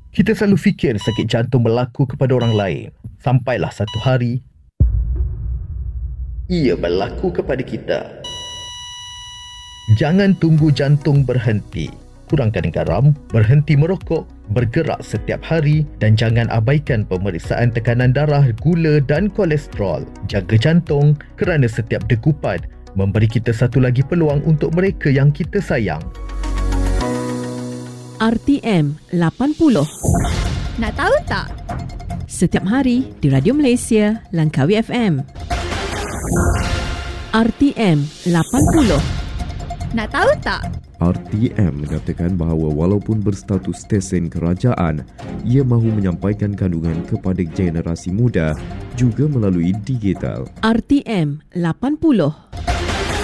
Kita selalu fikir sakit jantung berlaku kepada orang lain. Sampailah satu hari, ia berlaku kepada kita. Jangan tunggu jantung berhenti. Kurangkan garam, berhenti merokok, bergerak setiap hari dan jangan abaikan pemeriksaan tekanan darah, gula dan kolesterol. Jaga jantung kerana setiap degupan memberi kita satu lagi peluang untuk mereka yang kita sayang. RTM 80. Nak tahu tak? Setiap hari di Radio Malaysia, Langkawi FM. RTM 80. Nak tahu tak? RTM menyatakan bahawa walaupun berstatus stesen kerajaan, ia mahu menyampaikan kandungan kepada generasi muda juga melalui digital. RTM 80.